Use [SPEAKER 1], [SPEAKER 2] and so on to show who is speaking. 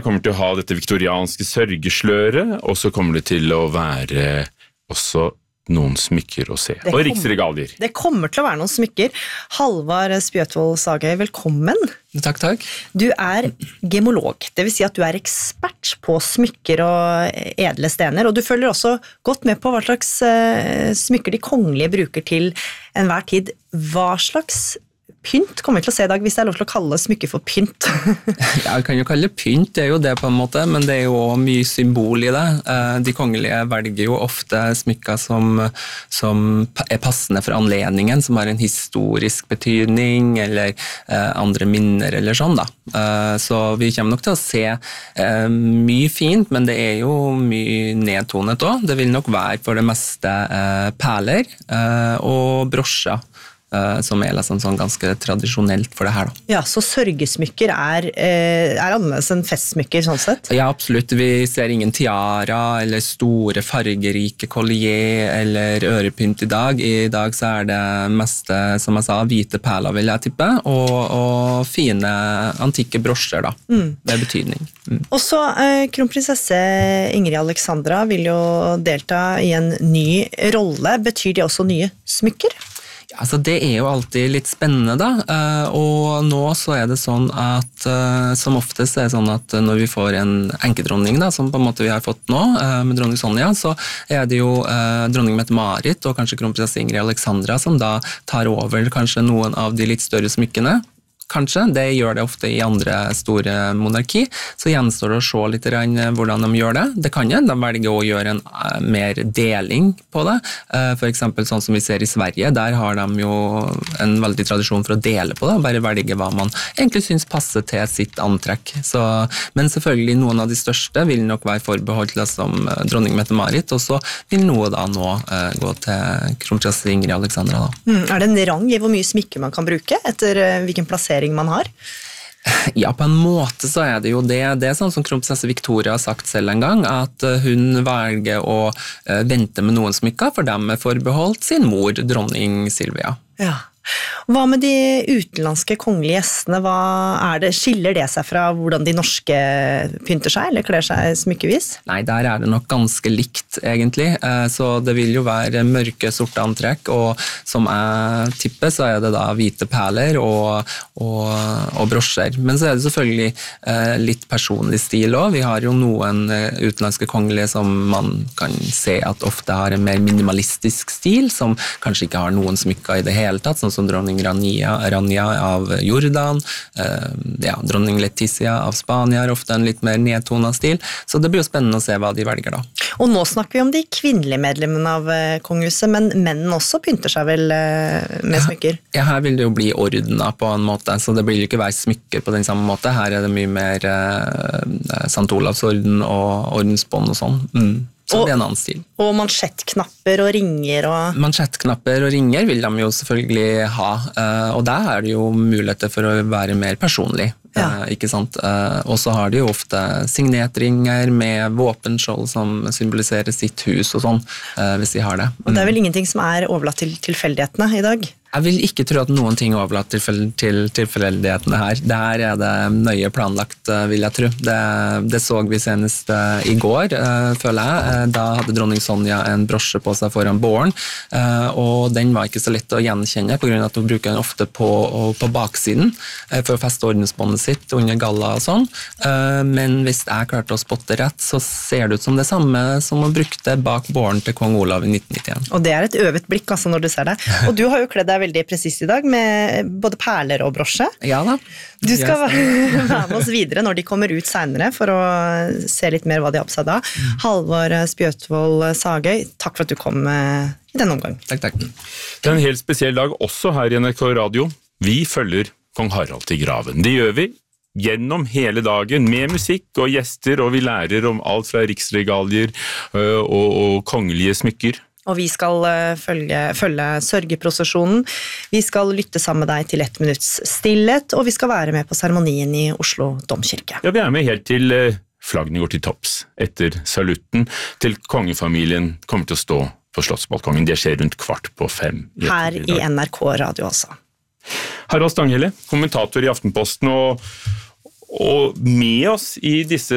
[SPEAKER 1] kommer til å ha dette viktorianske sørgesløret, og så kommer det til å være også noen smykker å se, og riksregalier.
[SPEAKER 2] Det kommer til å være noen smykker. Halvard Spjøtvold Sagøy, velkommen.
[SPEAKER 3] Takk, takk.
[SPEAKER 2] Du gemolog, det vil si at du ekspert på smykker og edle stener, og du følger også godt med på hva slags smykker de kongelige bruker til enhver tid. Hva slags pynt kommer vi til å se I dag, hvis det lov til å kalle smykker for pynt?
[SPEAKER 3] Ja, vi kan jo kalle det pynt, det jo det på en måte, men det jo også mye symbol I det. De kongelige velger jo ofte smykker som passende for anledningen, som har en historisk betydning, eller andre minner, eller sånn da. Så vi kommer nok til å se mye fint, men det jo mye nedtonet også. Det vil nok være for det meste perler og brosjer. Som liksom sånn ganske tradisjonelt for det her da.
[SPEAKER 2] Ja, så sørgesmykker annerledes enn festsmykker sånn sett?
[SPEAKER 3] Ja, absolutt. Vi ser ingen tiara eller store fargerike collier eller ørepynt I dag. I dag så det meste, som jeg sa, hvite perler vil jeg tippe, og fine antikke brosjer da, med betydning.
[SPEAKER 2] Og så kronprinsesse Ingrid Alexandra vil jo delta I en ny rolle. Betyr det også nye smykker?
[SPEAKER 3] Ja, altså det jo alltid litt spennende da, og nå så det sånn at som oftest det sånn at når vi får en enkedronning da, som på en måte vi har fått nå med dronning Sonja, så det jo dronning Mette-Marit og kanskje kronprinsesse Ingrid Alexandra som da tar over kanskje noen av de litt større smykkene. Kanskje, det gjør det ofte I andre store monarki, så gjenstår det å se litt hvordan de gjør det. Det kan de velger å gjøre en mer deling på det. For eksempel sånn som vi ser I Sverige, der har de jo en veldig tradisjon for å dele på det, og bare velge hva man egentlig synes passer til sitt antrekk. Så, men selvfølgelig noen av de største vil nok være forbeholdt som dronning Mette-Marit, og så vil noe da nå gå til kronprinsesse Ingrid Alexandra. Da.
[SPEAKER 2] Det en rang I hvor mye smykke man kan bruke, etter hvilken plassering man har?
[SPEAKER 3] Ja, på en måte så det jo det. Det sånn som kronprinsesse Victoria har sagt selv en gang, at hun velger å vente med noen smykker, for dem forbeholdt sin mor, dronning Silvia.
[SPEAKER 2] Ja. Hva med de utenlandske kongelige gjestene? Skiller det seg fra hvordan de norske pynter seg, eller kler seg smykkevis?
[SPEAKER 3] Nei, der det nok ganske likt, egentlig. Så det vil jo være mørke, sorte antrekk, og som jeg tipper, så det da hvite perler og brosjer. Men så det selvfølgelig litt personlig stil også. Vi har jo noen utenlandske kongelige som man kan se at ofte har en mer minimalistisk stil, som kanskje ikke har noen smykker I det hele tatt, sånn som dronning Rania av Jordan, dronning Letizia av Spania har ofte en litt mer nedtonet stil, så det blir jo spennende å se hva de velger da.
[SPEAKER 2] Og nå snakker vi om de kvinnelige medlemmene av kongehuset, men mennene også pynter seg vel med smykker?
[SPEAKER 3] Ja, her vil det jo bli ordnet på en måte, så det blir jo ikke være smykker på den samme måte. Her det mye mer Sant Olavs orden og ordensbånd og sånn. Så det en annen stil.
[SPEAKER 2] Og mansjettknapper og ringer og...
[SPEAKER 3] Mansjettknapper og ringer vil de jo selvfølgelig ha, og der det jo muligheter for å være mer personlig, ikke sant? Og så har de jo ofte signetringer med våpenskjold som symboliserer sitt hus og sånn, hvis de har det.
[SPEAKER 2] Og det vel ingenting som overlatt til tilfeldighetene I dag?
[SPEAKER 3] Jeg vil ikke tro at noen ting overlatt til tilfeldighetene her. Det her det nøye planlagt, vil jeg tro. Det så vi senest I går, føler jeg. Da hadde dronning Sonja en brosje på seg foran båren, og den var ikke så lett å gjenkjenne, på grunn av at hun bruker den ofte på baksiden, for å feste ordensbåndet sitt under galla og sånn. Men hvis jeg klarte å spotte rett, så ser det ut som det samme som hun brukte bak båren til kong Olav I 1991.
[SPEAKER 2] Og det et øvet blikk, altså, når du ser det. Og du har jo kledd deg veldig precis I dag, med både perler og brosje.
[SPEAKER 3] Ja da.
[SPEAKER 2] Du skal være med oss videre når de kommer ut senere, for å se litt mer hva de har på seg da. Halvard Spjøtvold Sagøy, takk for at du kom I denne omgang.
[SPEAKER 3] Takk.
[SPEAKER 1] Det en helt spesiell dag også her I NRK Radio. Vi følger kong Harald til graven. Det gjør vi gjennom hele dagen, med musikk og gjester, og vi lærer om alt fra riksregalier og kongelige smykker.
[SPEAKER 2] Og vi skal følge sørgeprosesjonen. Vi skal lytte sammen med deg til 1 minutts stillhet, og vi skal være med på seremonien I Oslo Domkirke.
[SPEAKER 1] Ja, vi med helt til flaggene går til topps. Etter salutten til kongefamilien kommer til å stå på Slottsbalkongen. Det skjer rundt 4:15.
[SPEAKER 2] Her I NRK Radio også.
[SPEAKER 1] Harald Stanghelle, kommentator I Aftenposten, og med oss I disse